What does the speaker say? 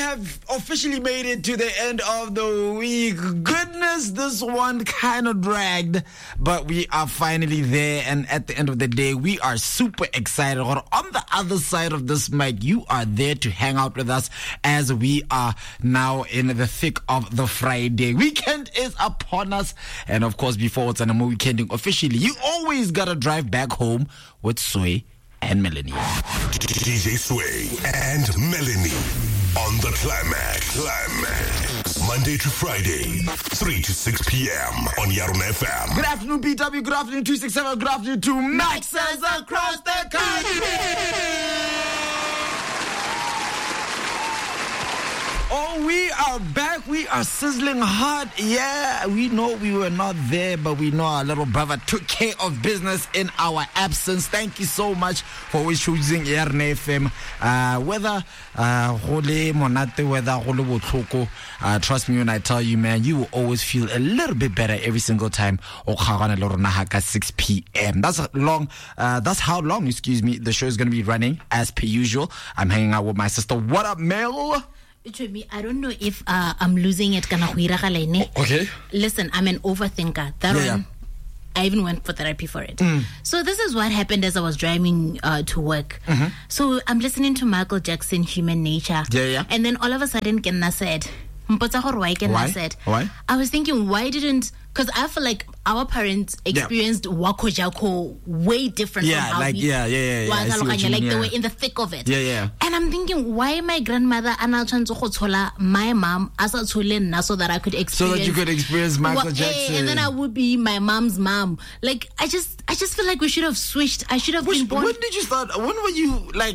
have officially made it to the end of the week. Goodness, this one kind of dragged, but we are finally there. And at the end of the day, we are super excited. On the other side of this mic, you are there to hang out with us as we are now in the thick of the Friday. Weekend is upon us. And of course, before it's an weekending officially, you always got to drive back home with Sway and Melanie. DJ Sway and Melanie on the Climax. Monday to Friday, 3 to 6 p.m. on Yaron FM. Good afternoon, PW. Good afternoon, 267. Good afternoon to Maxers across the country. Oh, we are back. We are sizzling hot. Yeah, we know we were not there, but we know our little brother took care of business in our absence. Thank you so much for always choosing Yaron FM. Whether hole monate, whether hole botlhoko, trust me when I tell you, man, you will always feel a little bit better every single time. 6 p.m. That's how long, the show is going to be running as per usual. I'm hanging out with my sister. What up, Mel? I don't know if I'm losing it. Okay. Listen, I'm an overthinker. I even went for therapy for it. So this is what happened as I was driving to work. So I'm listening to Michael Jackson, Human Nature. And then all of a sudden, Kenna said, Why? I was thinking, why didn't... Because I feel like our parents experienced Wako Jako way different from how like they were in the thick of it. And I'm thinking, why my grandmother my mom so that I could experience... So that you could experience Michael Jackson. And then I would be my mom's mom. Like, I just feel like we should have switched. I should have been born... When did you start... When were you, like...